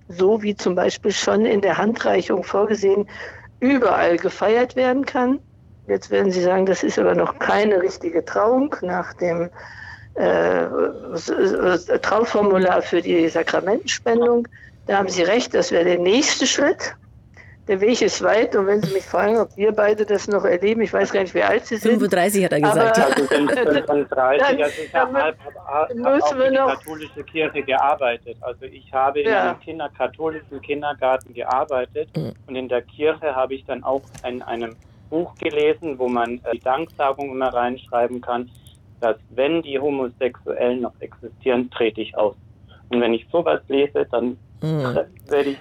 so wie zum Beispiel schon in der Handreichung vorgesehen, überall gefeiert werden kann. Jetzt werden Sie sagen, das ist aber noch keine richtige Trauung nach dem Trauformular für die Sakramentenspendung. Da haben Sie recht, das wäre der nächste Schritt. Der Weg ist weit und wenn Sie mich fragen, ob wir beide das noch erleben, ich weiß gar nicht, wie alt Sie sind. 35 hat er gesagt. Also sind 35, also ich habe auch für die katholische Kirche gearbeitet. Also ich habe in einem katholischen Kindergarten gearbeitet und in der Kirche habe ich dann auch in einem Buch gelesen, wo man die Danksagung immer reinschreiben kann, dass wenn die Homosexuellen noch existieren, trete ich aus. Und wenn ich sowas lese, dann werde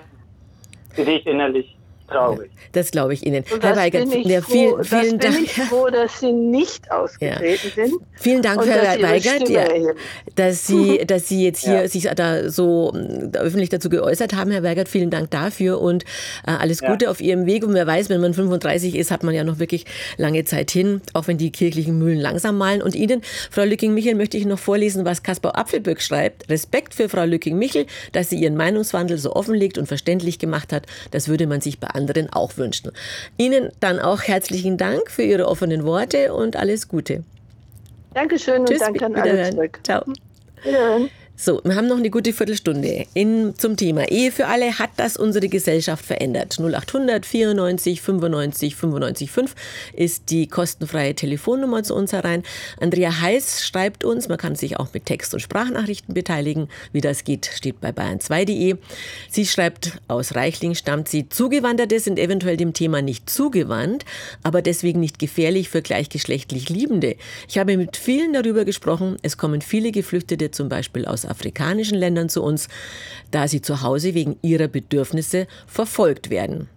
ich innerlich traurig. Das glaube ich Ihnen. Herr Weigert, vielen Dank. Bin ich froh, dass Sie nicht ausgetreten sind. Vielen Dank, Herr Weigert, dass Sie jetzt hier sich da so öffentlich dazu geäußert haben, Herr Weigert. Vielen Dank dafür und alles Gute auf Ihrem Weg. Und wer weiß, wenn man 35 ist, hat man ja noch wirklich lange Zeit hin, auch wenn die kirchlichen Mühlen langsam mahlen. Und Ihnen, Frau Lücking-Michel, möchte ich noch vorlesen, was Kaspar Apfelböck schreibt. Respekt für Frau Lücking-Michel, dass sie ihren Meinungswandel so offenlegt und verständlich gemacht hat. Das würde man sich bei anderen auch wünschen. Ihnen dann auch herzlichen Dank für Ihre offenen Worte und alles Gute. Dankeschön. Tschüss, und danke an alle zurück. Ciao. Wiederhören. So, wir haben noch eine gute Viertelstunde zum Thema Ehe für alle. Hat das unsere Gesellschaft verändert? 0800 94 95 95 5 ist die kostenfreie Telefonnummer zu uns herein. Andrea Heiß schreibt uns, man kann sich auch mit Text- und Sprachnachrichten beteiligen. Wie das geht, steht bei bayern2.de. Sie schreibt, aus Reichling stammt sie, Zugewanderte sind eventuell dem Thema nicht zugewandt, aber deswegen nicht gefährlich für gleichgeschlechtlich Liebende. Ich habe mit vielen darüber gesprochen. Es kommen viele Geflüchtete zum Beispiel aus afrikanischen Ländern zu uns, da sie zu Hause wegen ihrer Bedürfnisse verfolgt werden.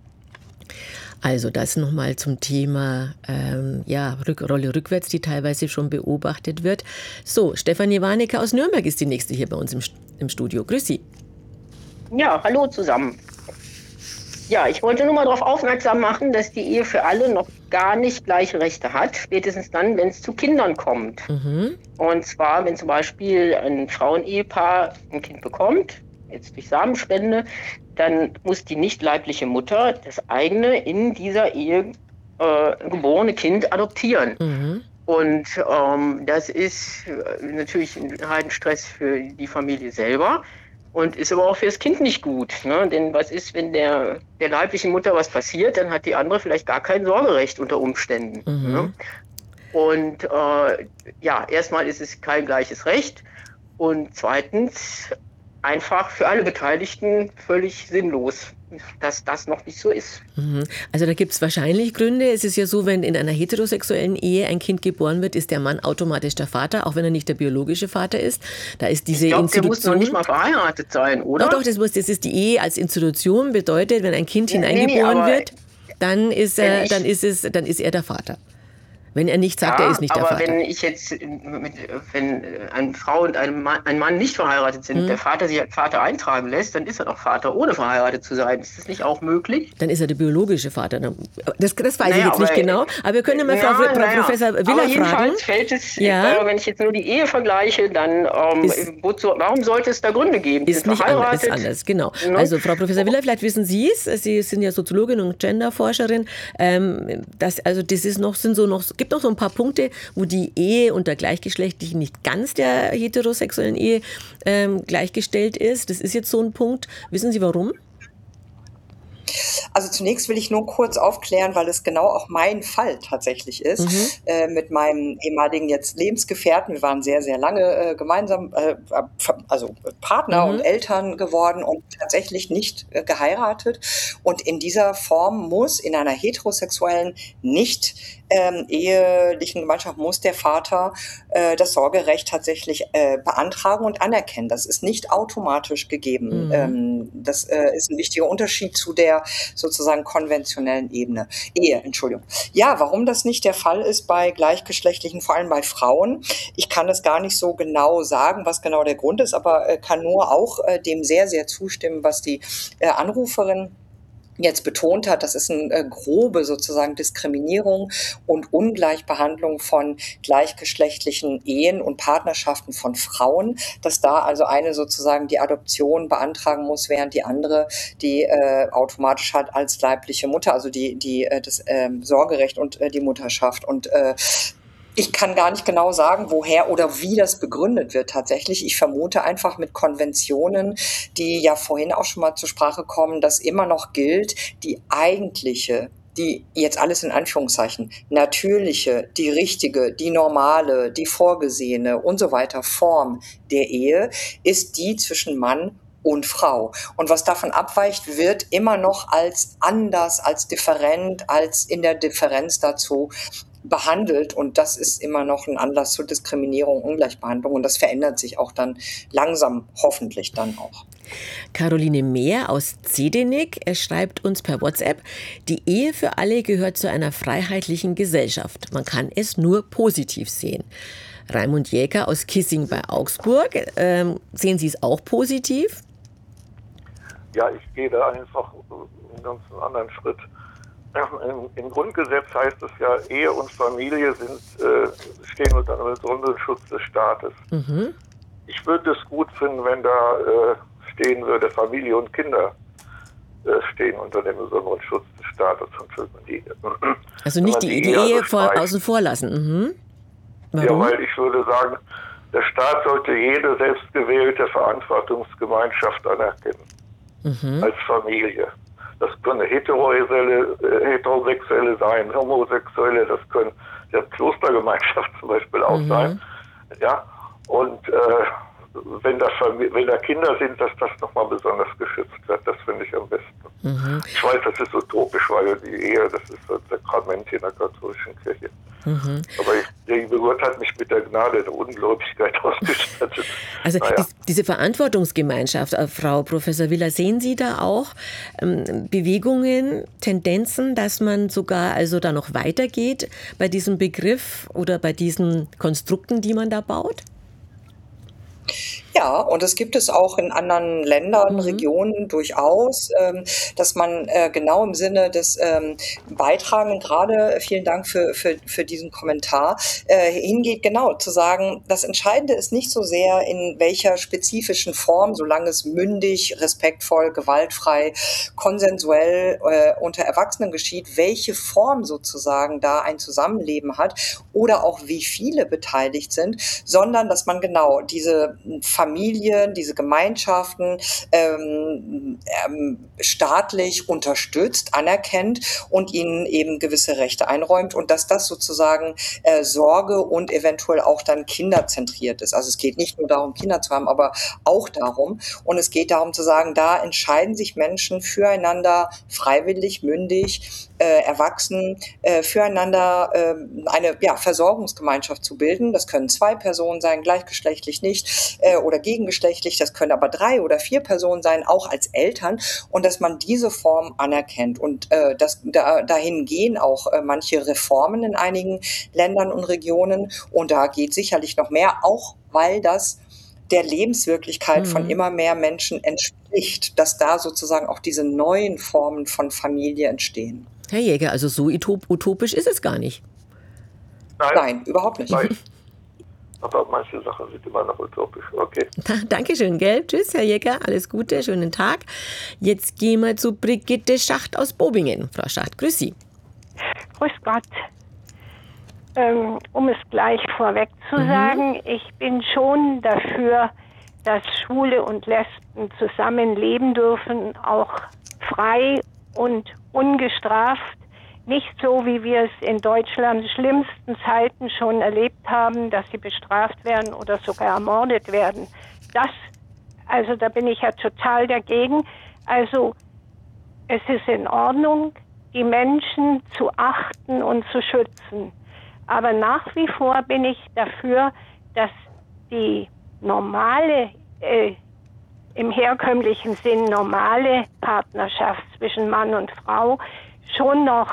Also das nochmal zum Thema Rolle rückwärts, die teilweise schon beobachtet wird. So, Stefanie Warnecke aus Nürnberg ist die nächste hier bei uns im Studio. Grüß Sie. Ja, hallo zusammen. Ja, ich wollte nur mal darauf aufmerksam machen, dass die Ehe für alle noch gar nicht gleiche Rechte hat, spätestens dann, wenn es zu Kindern kommt. Und zwar, wenn zum Beispiel ein Frauenehepaar ein Kind bekommt, jetzt durch Samenspende, dann muss die nicht leibliche Mutter das eigene in dieser Ehe geborene Kind adoptieren. Und das ist natürlich ein Heidenstress für die Familie selber. Und ist aber auch für das Kind nicht gut. Ne? Denn was ist, wenn der leiblichen Mutter was passiert, dann hat die andere vielleicht gar kein Sorgerecht unter Umständen. Ne? Und erstmal ist es kein gleiches Recht. Und zweitens einfach für alle Beteiligten völlig sinnlos, dass das noch nicht so ist. Also da gibt es wahrscheinlich Gründe. Es ist ja so, wenn in einer heterosexuellen Ehe ein Kind geboren wird, ist der Mann automatisch der Vater, auch wenn er nicht der biologische Vater ist. Da ist diese Institution. Der muss noch nicht mal verheiratet sein, oder? Doch, das ist die Ehe als Institution, bedeutet, wenn ein Kind hineingeboren wird, dann ist er der Vater. Wenn er nicht sagt, er ist nicht der Vater. Aber wenn eine Frau und ein Mann nicht verheiratet sind, der Vater sich als Vater eintragen lässt, dann ist er doch Vater, ohne verheiratet zu sein. Ist das nicht auch möglich? Dann ist er der biologische Vater. Das weiß ich jetzt nicht genau. Aber wir können ja mal Frau Professor Willer fragen. Jedenfalls fällt es, wenn ich jetzt nur die Ehe vergleiche, dann warum sollte es da Gründe geben? Ist nicht anders, genau. Also Frau Professor Willer, vielleicht wissen Sie es, Sie sind ja Soziologin und Genderforscherin, gibt noch so ein paar Punkte, wo die Ehe unter Gleichgeschlechtlichen nicht ganz der heterosexuellen Ehe gleichgestellt ist. Das ist jetzt so ein Punkt. Wissen Sie warum? Also zunächst will ich nur kurz aufklären, weil es genau auch mein Fall tatsächlich ist, mit meinem ehemaligen jetzt Lebensgefährten. Wir waren sehr, sehr lange gemeinsam, also Partner und Eltern geworden und tatsächlich nicht geheiratet. Und in dieser Form muss in einer heterosexuellen, nicht ehelichen Gemeinschaft muss der Vater das Sorgerecht tatsächlich beantragen und anerkennen. Das ist nicht automatisch gegeben. Das ist ein wichtiger Unterschied zu der sozusagen konventionellen Ehe. Ja, warum das nicht der Fall ist bei Gleichgeschlechtlichen, vor allem bei Frauen, ich kann es gar nicht so genau sagen, was genau der Grund ist, aber kann nur auch dem sehr, sehr zustimmen, was die Anruferin jetzt betont hat, das ist eine grobe sozusagen Diskriminierung und Ungleichbehandlung von gleichgeschlechtlichen Ehen und Partnerschaften von Frauen, dass da also eine sozusagen die Adoption beantragen muss, während die andere die automatisch hat als leibliche Mutter, also das Sorgerecht und die Mutterschaft. Und ich kann gar nicht genau sagen, woher oder wie das begründet wird tatsächlich. Ich vermute einfach mit Konventionen, die ja vorhin auch schon mal zur Sprache kommen, dass immer noch gilt, die eigentliche, die jetzt alles in Anführungszeichen, natürliche, die richtige, die normale, die vorgesehene und so weiter Form der Ehe ist die zwischen Mann und Frau. Und was davon abweicht, wird immer noch als anders, als different, als in der Differenz dazu behandelt, und das ist immer noch ein Anlass zur Diskriminierung, Ungleichbehandlung, und das verändert sich auch dann langsam, hoffentlich dann auch. Caroline Mehr aus Zedenick schreibt uns per WhatsApp: Die Ehe für alle gehört zu einer freiheitlichen Gesellschaft. Man kann es nur positiv sehen. Raimund Jäger aus Kissing bei Augsburg, sehen Sie es auch positiv? Ja, ich gehe da einfach einen ganz anderen Schritt. Im Grundgesetz heißt es ja, Ehe und Familie stehen unter einem besonderen Schutz des Staates. Mhm. Ich würde es gut finden, wenn da stehen würde, Familie und Kinder stehen unter dem besonderen Schutz des Staates. Also nicht die Ehe außen vor lassen. Mhm. Warum? Ja, weil ich würde sagen, der Staat sollte jede selbstgewählte Verantwortungsgemeinschaft anerkennen. Mhm. Als Familie. Das können heterosexuelle sein, homosexuelle, das können ja Klostergemeinschaft zum Beispiel auch sein. Ja, und wenn da Kinder sind, dass das nochmal besonders geschützt wird, das finde ich am besten. Mhm. Ich weiß, das ist utopisch, weil die Ehe, das ist das Sakrament in der katholischen Kirche. Mhm. Aber der liebe Gott hat mich mit der Gnade der Ungläubigkeit ausgestattet. Also diese Verantwortungsgemeinschaft, Frau Professor Willer, sehen Sie da auch Bewegungen, Tendenzen, dass man sogar also da noch weitergeht bei diesem Begriff oder bei diesen Konstrukten, die man da baut? Ja, und das gibt es auch in anderen Ländern, Regionen durchaus, dass man genau im Sinne des Beitragen, gerade vielen Dank für diesen Kommentar, hingeht, genau zu sagen, das Entscheidende ist nicht so sehr, in welcher spezifischen Form, solange es mündig, respektvoll, gewaltfrei, konsensuell unter Erwachsenen geschieht, welche Form sozusagen da ein Zusammenleben hat oder auch wie viele beteiligt sind, sondern dass man genau diese Familien, diese Gemeinschaften staatlich unterstützt, anerkennt und ihnen eben gewisse Rechte einräumt und dass das sozusagen Sorge und eventuell auch dann kinderzentriert ist. Also es geht nicht nur darum, Kinder zu haben, aber auch darum. Und es geht darum zu sagen, da entscheiden sich Menschen füreinander freiwillig, mündig, erwachsen, füreinander eine Versorgungsgemeinschaft zu bilden. Das können 2 Personen sein, gleichgeschlechtlich nicht, oder gegengeschlechtlich, das können aber 3 oder 4 Personen sein, auch als Eltern, und dass man diese Form anerkennt. Und dahin gehen auch manche Reformen in einigen Ländern und Regionen, und da geht sicherlich noch mehr, auch weil das der Lebenswirklichkeit von immer mehr Menschen entspricht, dass da sozusagen auch diese neuen Formen von Familie entstehen. Herr Jäger, also so utopisch ist es gar nicht. Nein, überhaupt nicht. Nein. Aber manche Sachen sind immer noch utopisch. Okay. Dankeschön, gell? Tschüss, Herr Jäger. Alles Gute, schönen Tag. Jetzt gehen wir zu Brigitte Schacht aus Bobingen. Frau Schacht, grüß Sie. Grüß Gott. Um es gleich vorweg zu sagen, ich bin schon dafür, dass Schwule und Lesben zusammenleben dürfen, auch frei und ungestraft. Nicht so, wie wir es in Deutschland schlimmsten Zeiten schon erlebt haben, dass sie bestraft werden oder sogar ermordet werden. Da bin ich ja total dagegen. Also es ist in Ordnung, die Menschen zu achten und zu schützen. Aber nach wie vor bin ich dafür, dass die normale, im herkömmlichen Sinn normale Partnerschaft zwischen Mann und Frau schon noch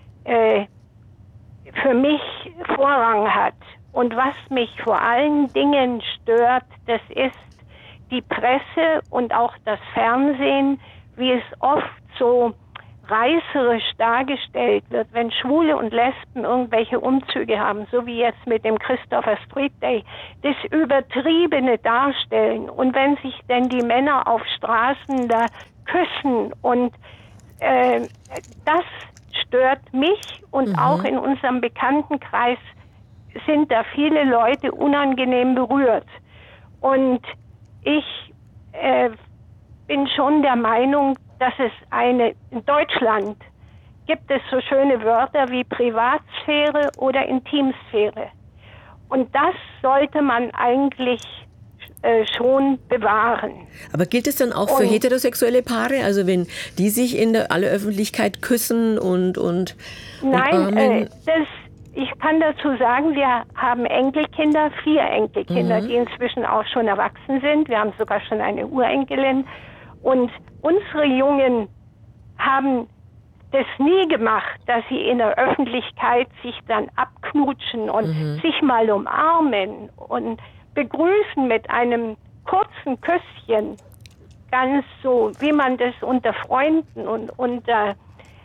für mich Vorrang hat. Und was mich vor allen Dingen stört, das ist die Presse und auch das Fernsehen, wie es oft so reißerisch dargestellt wird, wenn Schwule und Lesben irgendwelche Umzüge haben, so wie jetzt mit dem Christopher Street Day, das übertriebene Darstellen und wenn sich denn die Männer auf Straßen da küssen und das stört mich und auch in unserem Bekanntenkreis sind da viele Leute unangenehm berührt. Und ich bin schon der Meinung, dass es in Deutschland gibt es so schöne Wörter wie Privatsphäre oder Intimsphäre. Und das sollte man eigentlich schon bewahren. Aber gilt es dann auch für heterosexuelle Paare? Also wenn die sich in aller Öffentlichkeit küssen und Nein, ich kann dazu sagen, wir haben Enkelkinder, 4 Enkelkinder, die inzwischen auch schon erwachsen sind. Wir haben sogar schon eine Urenkelin. Und unsere Jungen haben das nie gemacht, dass sie in der Öffentlichkeit sich dann abknutschen und sich mal umarmen und begrüßen mit einem kurzen Küsschen. Ganz so, wie man das unter Freunden und unter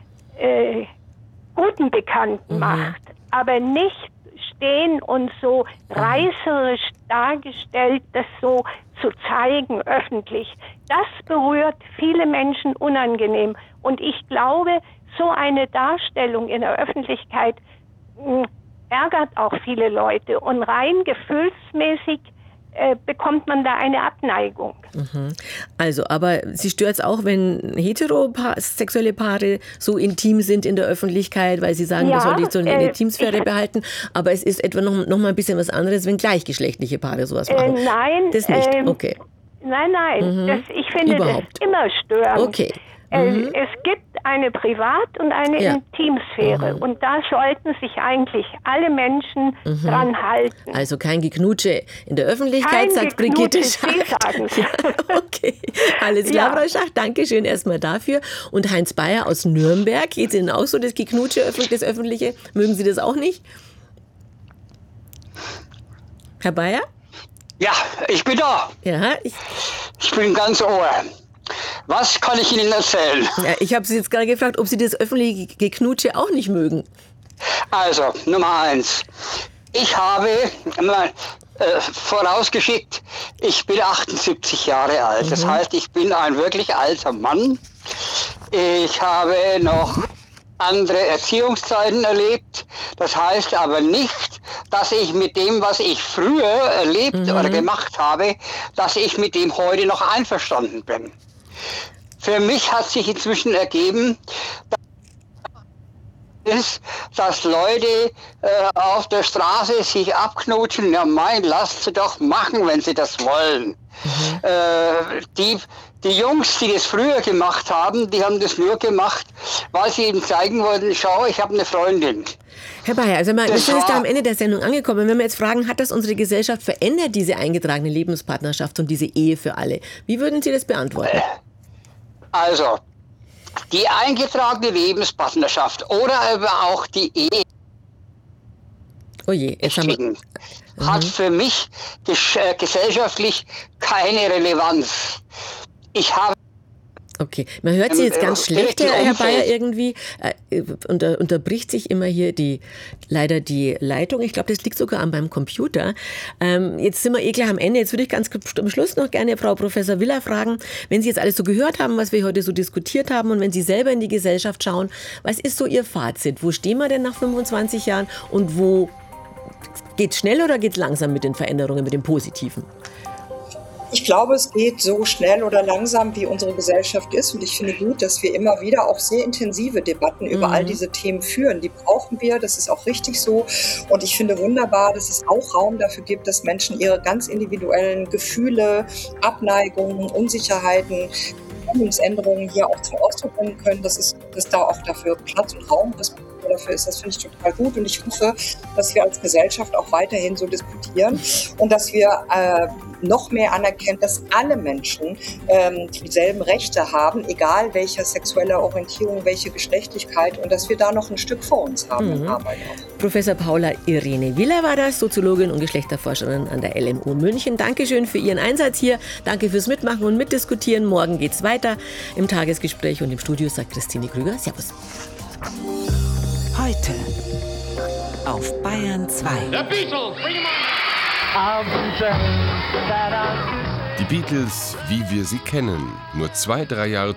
guten Bekannten macht. Aber nicht stehen und so reißerisch dargestellt, das so zu zeigen öffentlich. Das berührt viele Menschen unangenehm. Und ich glaube, so eine Darstellung in der Öffentlichkeit ärgert auch viele Leute. Und rein gefühlsmäßig bekommt man da eine Abneigung. Also, aber Sie stört es auch, wenn heterosexuelle Paare so intim sind in der Öffentlichkeit, weil Sie sagen, das sollte ich so eine Intimsphäre behalten, aber es ist etwa noch mal ein bisschen was anderes, wenn gleichgeschlechtliche Paare sowas machen. Nein. Das nicht, okay. Nein, ich finde das immer störend. Okay. Es gibt eine Privat- und eine Intimsphäre und da sollten sich eigentlich alle Menschen dran halten. Also kein Geknutsche in der Öffentlichkeit, sagt Brigitte Schacht. Ja, okay, alles klar, Frau Schacht, danke schön erstmal dafür. Und Heinz Bayer aus Nürnberg, geht es Ihnen auch so, das Geknutsche, das Öffentliche? Mögen Sie das auch nicht? Herr Bayer? Ja, ich bin da. Ja, ich bin ganz Ohr. Was kann ich Ihnen erzählen? Ja, ich habe Sie jetzt gerade gefragt, ob Sie das öffentliche Geknutsche auch nicht mögen. Also, Nummer 1. Ich habe vorausgeschickt, ich bin 78 Jahre alt. Das heißt, ich bin ein wirklich alter Mann. Ich habe noch andere Erziehungszeiten erlebt. Das heißt aber nicht, dass ich mit dem, was ich früher erlebt oder gemacht habe, dass ich mit dem heute noch einverstanden bin. Für mich hat sich inzwischen ergeben, dass Leute auf der Straße sich abknutschen. Ja, lasst sie doch machen, wenn sie das wollen. Die Jungs, die das früher gemacht haben, die haben das nur gemacht, weil sie eben zeigen wollten, schau, ich habe eine Freundin. Herr Bayer, also wir sind jetzt da am Ende der Sendung angekommen. Wenn wir jetzt fragen, hat das unsere Gesellschaft verändert, diese eingetragene Lebenspartnerschaft und diese Ehe für alle? Wie würden Sie das beantworten? Also, die eingetragene Lebenspartnerschaft oder aber auch die Ehe hat für mich gesellschaftlich keine Relevanz. Ich habe man hört Sie jetzt ganz schlecht, Herr Bayer, irgendwie. Unterbricht sich immer hier leider die Leitung. Ich glaube, das liegt sogar an meinem Computer. Jetzt sind wir gleich am Ende. Jetzt würde ich ganz am Schluss noch gerne Frau Professor Willer fragen, wenn Sie jetzt alles so gehört haben, was wir heute so diskutiert haben und wenn Sie selber in die Gesellschaft schauen, was ist so Ihr Fazit? Wo stehen wir denn nach 25 Jahren und wo geht's schnell oder geht's langsam mit den Veränderungen, mit dem Positiven? Ich glaube, es geht so schnell oder langsam, wie unsere Gesellschaft ist. Und ich finde gut, dass wir immer wieder auch sehr intensive Debatten über all diese Themen führen. Die brauchen wir, das ist auch richtig so. Und ich finde wunderbar, dass es auch Raum dafür gibt, dass Menschen ihre ganz individuellen Gefühle, Abneigungen, Unsicherheiten, Meinungsänderungen hier auch zum Ausdruck bringen können. Dass da auch dafür Platz und Raum ist. dafür ist. Das finde ich total gut und ich hoffe, dass wir als Gesellschaft auch weiterhin so diskutieren und dass wir noch mehr anerkennen, dass alle Menschen dieselben Rechte haben, egal welcher sexueller Orientierung, welche Geschlechtlichkeit und dass wir da noch ein Stück vor uns haben in Arbeit. Professor Paula Irene Willer war das, Soziologin und Geschlechterforscherin an der LMU München. Dankeschön für Ihren Einsatz hier. Danke fürs Mitmachen und Mitdiskutieren. Morgen geht's weiter im Tagesgespräch und im Studio sagt Christine Krüger. Servus. Heute auf Bayern 2. The Beatles, bring 'em on! Die Beatles, wie wir sie kennen. Nur 2-3 Jahre